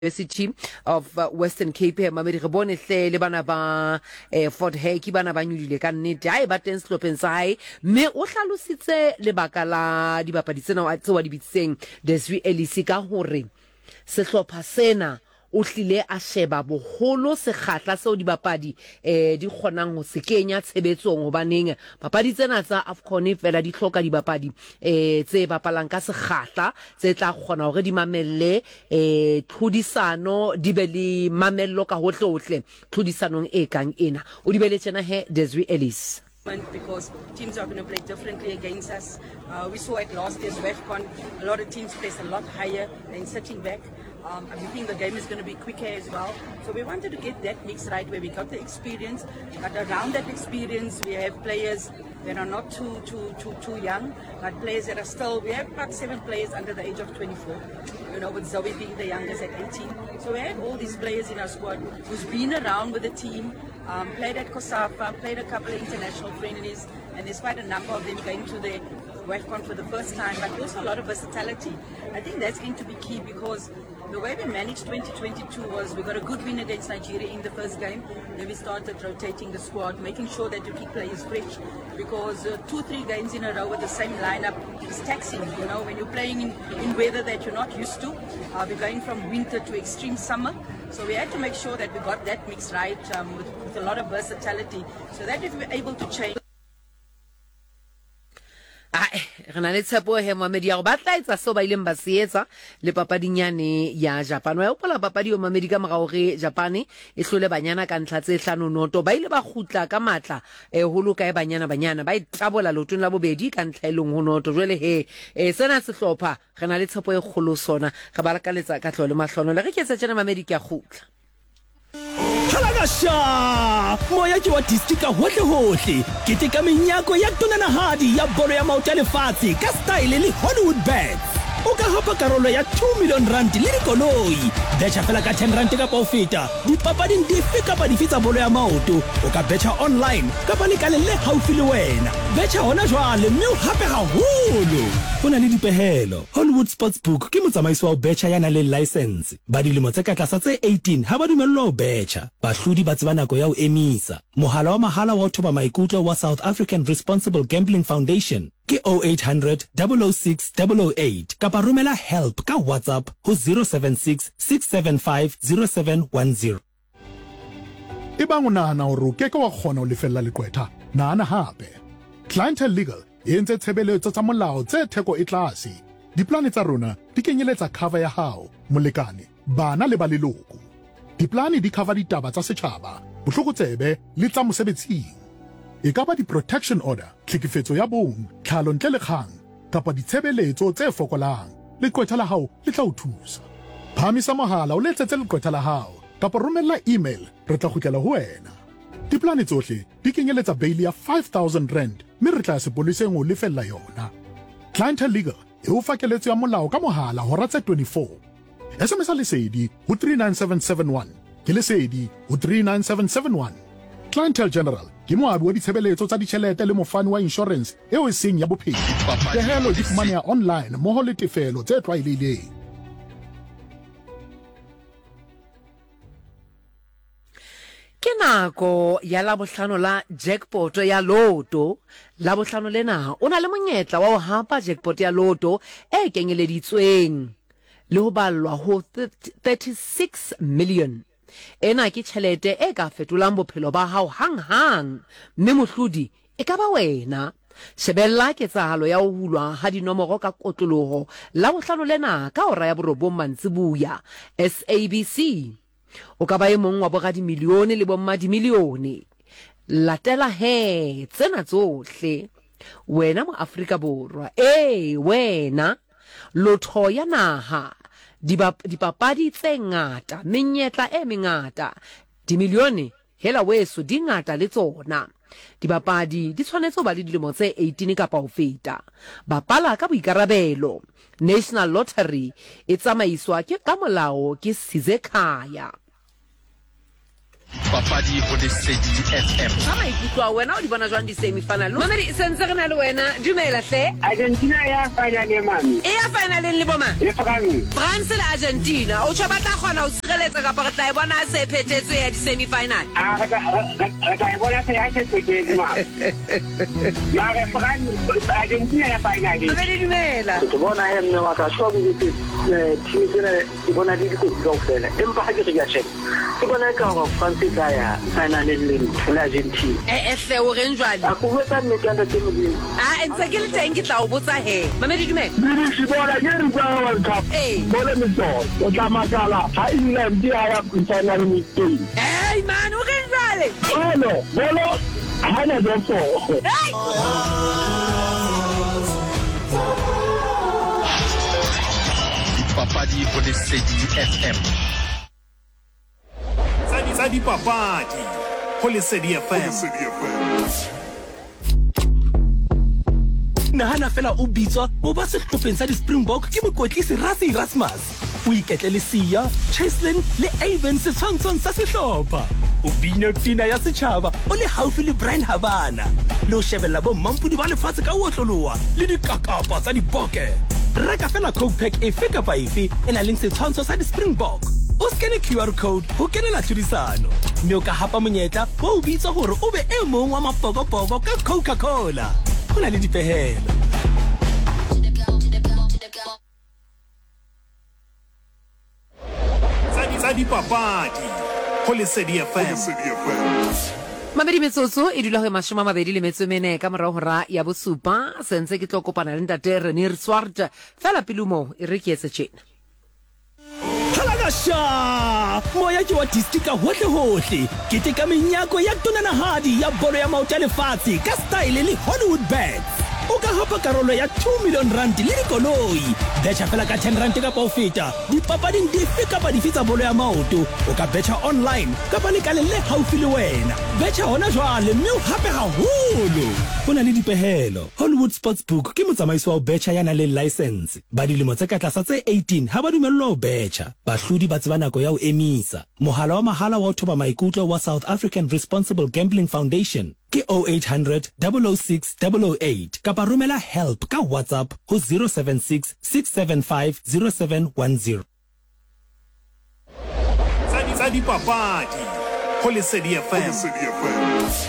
University of Western Cape mamedi re bone hle le bana ba Fort Hare ki bana ba nyulile ka nnete ha e ba teng sehlopeng sa hae mme o hlalositse lebaka la dibapadi tsena tse wa di bitseng Desiree Ellis ka hore sehlopha sena o hlile a sheba boholo sekgatla seo dibapadi di kgonang ho se kenya tshebetsong hobaneng papadi tsena tsa AFCON fela di hloka dibapadi tse bapalang ka sekgatla tse tla kgona hore di mamelle tlhodisano di be le mamello ka hohle hohle tlhodisanong e kang ena o di bele tsena he Desiree Ellis. Because teams are going to play differently against us. We saw at last year's WAFCON, a lot of teams placed a lot higher than sitting back. We think the game is going to be quicker as well. So we wanted to get that mix right where we got the experience, but around that experience we have players that are not too young, but players that are still, we have about 7 players under the age of 24, you know, with Zoe being the youngest at 18. So we have all these players in our squad who's been around with the team, played at COSAFA, played a couple of international friendlies, and there's quite a number of them going to the WAFCON for the first time, but also a lot of versatility. I think that's going to be key because the way we managed 2022 was we got a good win against Nigeria in the first game. Then we started rotating the squad, making sure that you keep players fresh because 2-3 games in a row with the same lineup is taxing. You know, when you're playing in weather that you're not used to, we're going from winter to extreme summer. So we had to make sure that we got that mix right with a lot of versatility so that if we're able to change. Rena le tshepo he Mohamedi ya go batla etsa so ba ileng ba seetsa le papadinyane ya Japan wa hopola papadi yo Mohamedi ka morao re Japan e hlole banyana ka ntlha tse 5-0 ba ile ba khutla ka matla ho loka e banyana ba itabola lotong la bobedi ka ntlha e leng ho noto jwele he sena se hlopha rena le tshepo e kholo sona ga ba lakaletsa ka tlhole mahlono le re ke tsena Mohamedi ke a khutla Halagasha moya ke wa distika hohle ke ka menyako ya tonanahadi ya bolo ya maoto le fatshe ka style le Hollywood Bets o ka hapa karolo ya 2 million rand le dikoloi betcha fela ka 10 rand ka profita dipapading dife kapa dife tsa bolo ya maoto o ka betcha online kapa le kale le haufi le wena betcha hona jwale mme o hape haholo hona le dipehelo Hollywood Sportsbook ke motsamaiso wa betcha yana le license ba dilemo tse ka tlasa tse 18 ha ba dumellwa ho betcha bahlodi ba tseba nako ya ho emisa mohala wa mahala wa thoba maikutlo wa South African Responsible Gambling Foundation ke 0800 006 008 kapa romela help ka WhatsApp ho 076 675 0710 Ebang o nahana hore o keke wa kgona ho lefella leqwetha nahana hape Clientele Legal e entse tshebeletso tsa molao tse theko e tlase diplane tsa rona di kenyeletsa cover ya hao molekane bana le ba leloko diplane di cover ditaba tsa setjhaba bohlokotsebe le tsa mosebetsing e ka ba di-protection order tlhekefetso ya bong tlhalo ntle le kgang kapa ditshebeletso tse fokolang leqwetha la hao le tla o thusa phamisa mohala o letsetse leqwetha la hao kapa romella email re tla kgutlela ho wena diplane tsohle di kenyeletsa bail ya 5,000 rand mme re tla sepoleseng o lefella yona Clientele Legal e o fakeletso ya molao ka mohala hora tse 24 SMS lesedi ho 39771 ke lesedi ho 39771 Clientele General ke moabi wa ditshebeletso tsa ditjhelete le mofani wa insurance eo e seng ya bophelo tehelo di fumaneha online moho le tefelo tse tlwaelehileng ke nako ya la bohlano la jackpot ya loto la bohlano lena o na le monyetla wa ho hapa jackpot ya loto e kenyeleditsweng le ho ballwa ho 36 million ena ke tjhelete e ka fetolang bophelo ba hao hang mme mohlodi e ka ba wena shebella ketsahalo ya ho hulwa ha dinomoro ka kotloloho la bohlano lena ka hora ya borobong mantsibuya SABC o ka ba e mong wa boga dimilione le bomma dimilione latela he tsena tsohle wena mo Afrika Borwa wena lotho ya naha dipapadi tse ngata menyetla e mengata dimilione hela weso di ngata le tsona dipapadi di tshwanetse ho ba le dilemo tse 18 kapa ho feta bapala ka boikarabelo National Lottery e tsamaiswa ke ka molao ke Sizekhaya Dipapadi ho Lesedi FM. ga maikutlo a wena o di bona jwang di-semifinal mamedi sentse re na le wena dumela hle Argentina ya final mami. e ya finaleng le boma Le France. france le argentina o tšho ba tla kgona ho sireletsa kapa re tla e bona se phethetswe ya di-semifinal Ah, ka bona se ya se tseke ma. Mare France Argentina ya final. mamedi dumela Ke bona he mme wa ka so bo ke team tsena ke bona di go go fela. Empa ha ke re ya check. Ke bona ka go France ka ya final le Argentina. hle o reng jwale A go wetsa mme ka ntse mo ding. a ntse ke le teng ke tla o botsa he mamedi dumela Di se bona ke re kwa World Cup. ee Bole metso. O tla makala. Ha England ya final meeting. ei man o reng jwale Ano, bolo hana joso. Dipapadi ho Lesedi FM. Tsa dipapadi ho Lesedi FM. nahana fela o bitswa o ba sehlopheng sa di-springbok ke mokotlisi Rassie Erasmus o iketle Lesia Cheslin le Avon setshwantshong sa sehlopha o bina pina ya setjhaba o le haufi le Brian Habana le o shebella bo mampudi ba lefatshe ka otloloa le dikakapa tsa dipoke reka fela coke pack efe kapa efe e nang le setshwantsho sa di-springbok o skene QR code ho kenela tlhodisano mme o ka hapa monyetla wa o bitsa hore o be e mong wa mapokopoko ka Coca-Cola ho na le dipehelo Tsa dipapadi ho Lesedi FM. mamedi metsotso e dula go e 24 ka morago ra ya bosupa sentse ke tlo kopana le ntate Renier Swart fela pele mo e re ke etse tjena Halagasha! Moya ke wa distika hohle keteka menyako ya tonanahadi ya bolo ya maoto a lefatshe ka style le Hollywood Bets o ka hapa karolo ya 2 million rand le dikoloi betcha fela ka 10 rand ka feta dipapading dife kapa dife tsa bolo ya maoto o ka betcha online kapa lekaleng le haufi le wena betcha hona jwale mme o hape haholo ho na le dipehelo Hollywood Sportsbook ke motsamaisi wa betcha ya nang le license ba dilemo tse ka tlasa tse 18 ha ba dumellwa ho betcha bahlodi ba tseba nako ya ho emisa mohala wa mahala wa ho thoba maikutlo wa South African Responsible Gambling Foundation ke 0800 006 008 kapa romela help ka WhatsApp ho 076 675 0710 Tsa dipapadi ho Lesedi FM.